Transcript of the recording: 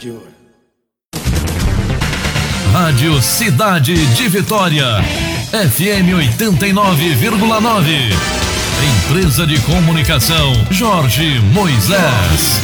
rádio. Rádio Cidade de Vitória, FM 89,9. Empresa de Comunicação Jorge Moisés.